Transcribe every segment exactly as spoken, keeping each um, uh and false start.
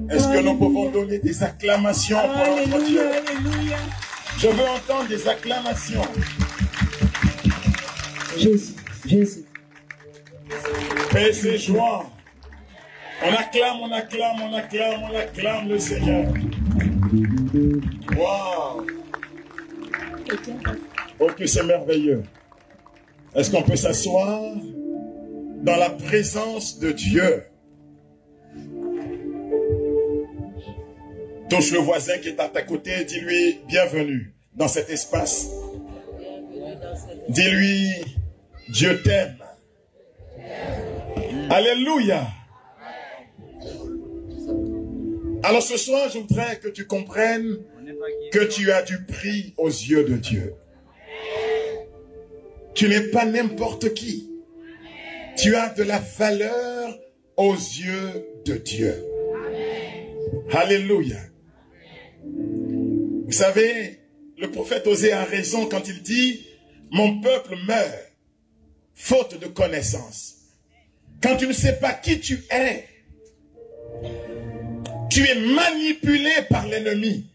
Est-ce que nous pouvons donner des acclamations pour notre Dieu? Alléluia. Je veux entendre des acclamations. Jésus, Jésus. Paix et joie. On acclame, on acclame, on acclame, on acclame le Seigneur. Waouh! Oh, que c'est merveilleux. Est-ce qu'on peut s'asseoir dans la présence de Dieu? Touche le voisin qui est à ta côté, dis-lui bienvenue dans cet espace. Dis-lui, Dieu t'aime. Alléluia. Alors ce soir, je voudrais que tu comprennes que tu as du prix aux yeux de Dieu. Tu n'es pas n'importe qui. Tu as de la valeur aux yeux de Dieu. Alléluia. Vous savez, le prophète Osée a raison quand il dit « Mon peuple meurt, faute de connaissance ». Quand tu ne sais pas qui tu es, tu es manipulé par l'ennemi.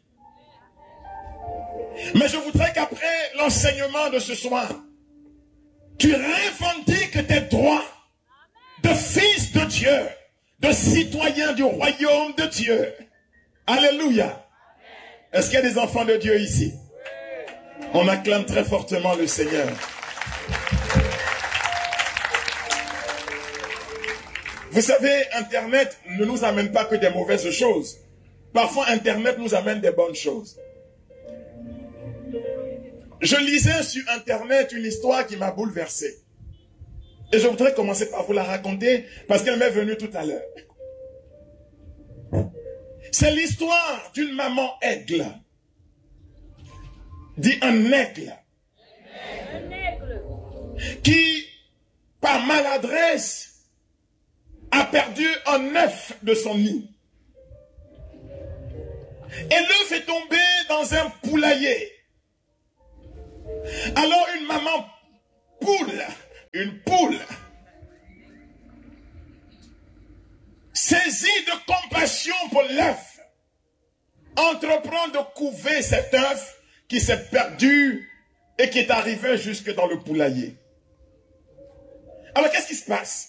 Mais je voudrais qu'après l'enseignement de ce soir, tu revendiques tes droits de fils de Dieu, de citoyen du royaume de Dieu. Alléluia. Est-ce qu'il y a des enfants de Dieu ici? On acclame très fortement le Seigneur. Vous savez, Internet ne nous amène pas que des mauvaises choses. Parfois, Internet nous amène des bonnes choses. Je lisais sur Internet une histoire qui m'a bouleversé. Et je voudrais commencer par vous la raconter parce qu'elle m'est venue tout à l'heure. C'est l'histoire d'une maman aigle. Dit un aigle. Un aigle. Qui, par maladresse, a perdu un œuf de son nid. Et l'œuf est tombé dans un poulailler. Alors une maman poule, une poule, saisie de compassion pour l'œuf, entreprend de couver cet œuf qui s'est perdu et qui est arrivé jusque dans le poulailler. Alors qu'est-ce qui se passe?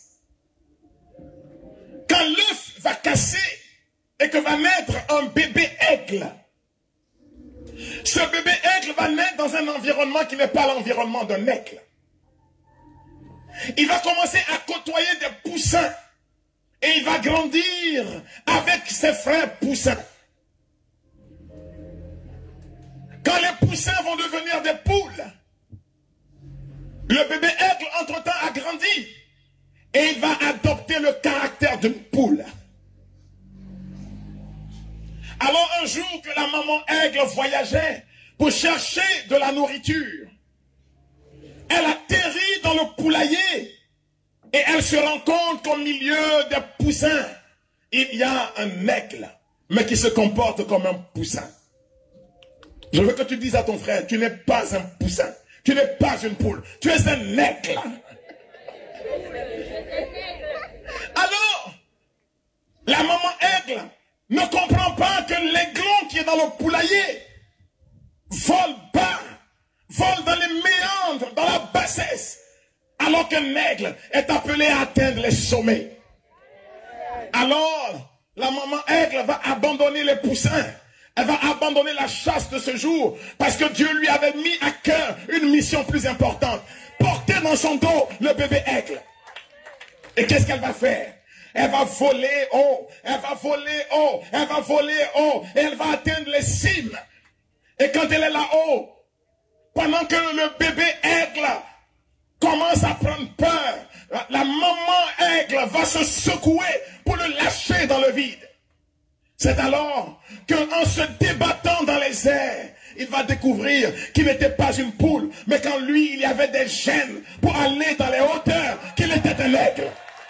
Quand l'œuf va casser et que va naître un bébé aigle, ce bébé aigle va naître dans un environnement qui n'est pas l'environnement d'un aigle. Il va commencer à côtoyer des poussins et il va grandir avec ses frères poussins. Quand les poussins vont devenir des poules, le bébé aigle entre-temps a grandi et il va adopter le caractère d'une poule. Alors un jour que la maman aigle voyageait pour chercher de la nourriture, elle atterrit dans le poulailler et elle se rend compte qu'au milieu des poussins, il y a un aigle, mais qui se comporte comme un poussin. Je veux que tu dises à ton frère, tu n'es pas un poussin, tu n'es pas une poule, tu es un aigle. Alors, la maman aigle ne comprend pas que l'aiglon qui est dans le poulailler vole bas, vole dans les méandres, dans la bassesse, alors qu'un aigle est appelé à atteindre les sommets. Alors, la maman aigle va abandonner les poussins, elle va abandonner la chasse de ce jour, parce que Dieu lui avait mis à cœur une mission plus importante, porter dans son dos le bébé aigle. Et qu'est-ce qu'elle va faire? Elle va voler haut, elle va voler haut, elle va voler haut, et elle va atteindre les cimes. Et quand elle est là-haut, pendant que le bébé aigle commence à prendre peur, la maman aigle va se secouer pour le lâcher dans le vide. C'est alors qu'en se débattant dans les airs, il va découvrir qu'il n'était pas une poule, mais qu'en lui, il y avait des gènes pour aller dans les hauteurs, qu'il était un aigle.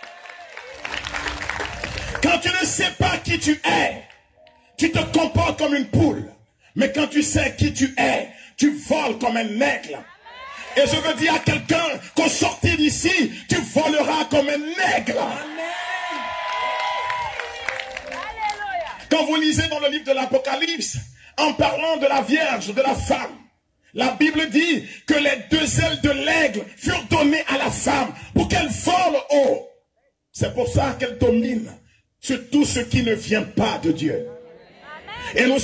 Quand tu ne sais pas qui tu es, tu te comportes comme une poule. Mais quand tu sais qui tu es, tu voles comme un aigle. Et je veux dire à quelqu'un qu'au sortir d'ici, tu voleras comme un aigle. Quand vous lisez dans le livre de l'Apocalypse, en parlant de la Vierge, de la femme, la Bible dit que les deux ailes de l'aigle furent données à la femme pour qu'elle vole haut. C'est pour ça qu'elle domine sur tout ce qui ne vient pas de Dieu. Et nous